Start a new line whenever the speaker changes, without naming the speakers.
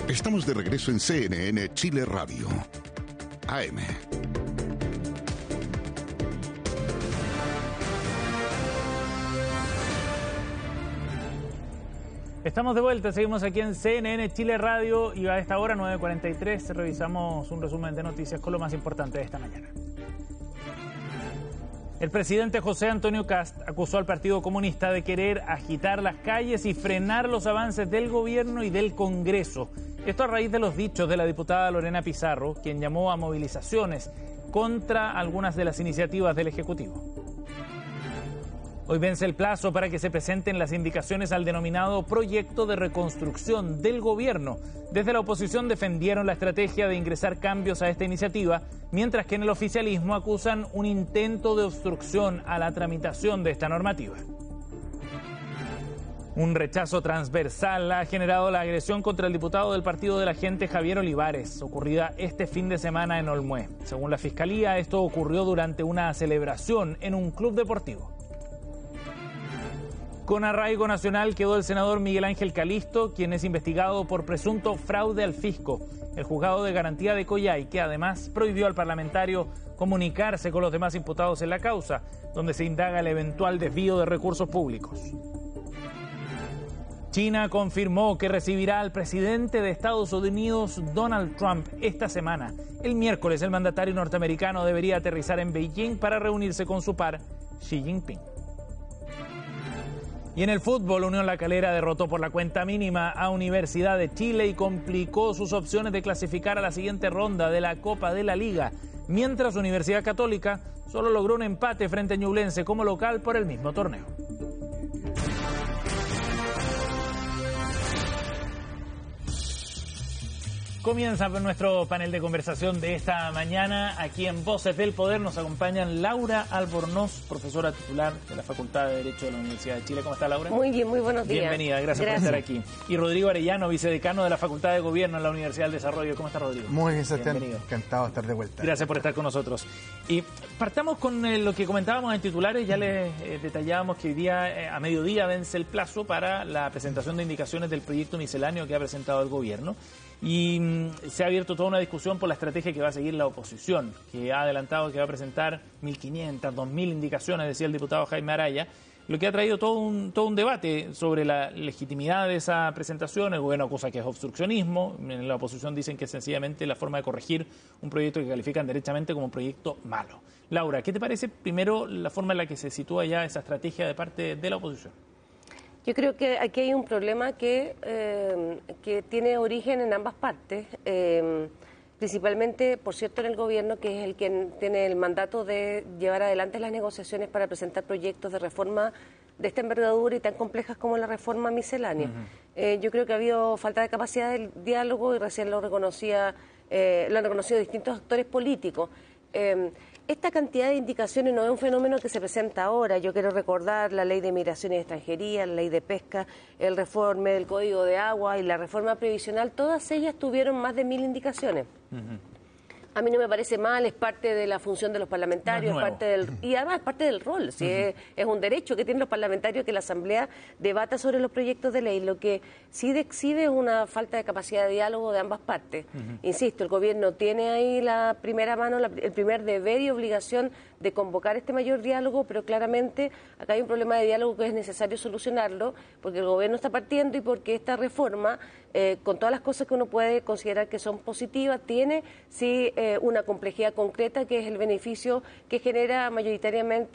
Estamos de regreso en CNN Chile Radio. AM.
Estamos de vuelta, seguimos aquí en CNN Chile Radio y a esta hora 9:43 revisamos un resumen de noticias con lo más importante de esta mañana. El presidente José Antonio Kast acusó al Partido Comunista de querer agitar las calles y frenar los avances del gobierno y del Congreso. Esto a raíz de los dichos de la diputada Lorena Pizarro, quien llamó a movilizaciones contra algunas de las iniciativas del Ejecutivo. Hoy vence el plazo para que se presenten las indicaciones al denominado proyecto de reconstrucción del gobierno. Desde la oposición defendieron la estrategia de ingresar cambios a esta iniciativa, mientras que en el oficialismo acusan un intento de obstrucción a la tramitación de esta normativa. Un rechazo transversal ha generado la agresión contra el diputado del Partido de la Gente, Javier Olivares, ocurrida este fin de semana en Olmué. Según la Fiscalía, esto ocurrió durante una celebración en un club deportivo. Con arraigo nacional quedó el senador Miguel Ángel Calisto, quien es investigado por presunto fraude al fisco. El juzgado de garantía de Coyhai, que además prohibió al parlamentario comunicarse con los demás imputados en la causa, donde se indaga el eventual desvío de recursos públicos. China confirmó que recibirá al presidente de Estados Unidos, Donald Trump, esta semana. El miércoles, el mandatario norteamericano debería aterrizar en Beijing para reunirse con su par, Xi Jinping. Y en el fútbol, Unión La Calera derrotó por la cuenta mínima a Universidad de Chile y complicó sus opciones de clasificar a la siguiente ronda de la Copa de la Liga, mientras Universidad Católica solo logró un empate frente a Ñublense como local por el mismo torneo. Comienza nuestro panel de conversación de esta mañana. Aquí en Voces del Poder nos acompañan Laura Albornoz, profesora titular de la Facultad de Derecho de la Universidad de Chile. ¿Cómo está, Laura?
Muy bien, muy buenos días.
Bienvenida, gracias por estar aquí. Y Rodrigo Arellano, vicedecano de la Facultad de Gobierno en la Universidad del Desarrollo. ¿Cómo está, Rodrigo?
Muy bien, Sebastián. Encantado de estar de vuelta.
Gracias por estar con nosotros. Y partamos con lo que comentábamos en titulares. Ya les detallábamos que hoy día, a mediodía, vence el plazo para la presentación de indicaciones del proyecto misceláneo que ha presentado el Gobierno. Y se ha abierto toda una discusión por la estrategia que va a seguir la oposición, que ha adelantado que va a presentar 1.500, 2.000 indicaciones, decía el diputado Jaime Araya, lo que ha traído todo un debate sobre la legitimidad de esa presentación. El gobierno acusa que es obstruccionismo, en la oposición dicen que es sencillamente la forma de corregir un proyecto que califican derechamente como un proyecto malo. Laura, ¿qué te parece primero la forma en la que se sitúa ya esa estrategia de parte de la oposición?
Yo creo que aquí hay un problema que tiene origen en ambas partes, principalmente, por cierto, en el gobierno, que es el que tiene el mandato de llevar adelante las negociaciones para presentar proyectos de reforma de esta envergadura y tan complejas como la reforma miscelánea. Yo creo que ha habido falta de capacidad de diálogo y recién lo han reconocido distintos actores políticos. Esta cantidad de indicaciones no es un fenómeno que se presenta ahora. Yo quiero recordar la Ley de Migración y Extranjería, la Ley de Pesca, el reforme del Código de Agua y la reforma previsional. Todas ellas tuvieron más de 1.000 indicaciones. A mí no me parece mal, es parte de la función de los parlamentarios, y además es parte del rol. ¿Sí? Es un derecho que tienen los parlamentarios que la Asamblea debata sobre los proyectos de ley. Lo que sí exhibe es una falta de capacidad de diálogo de ambas partes. Insisto, el gobierno tiene ahí la primera mano, el primer deber y obligación de convocar este mayor diálogo, pero claramente acá hay un problema de diálogo que es necesario solucionarlo, porque el gobierno está partiendo y porque esta reforma, con todas las cosas que uno puede considerar que son positivas, tiene sí una complejidad concreta que es el beneficio que genera mayoritariamente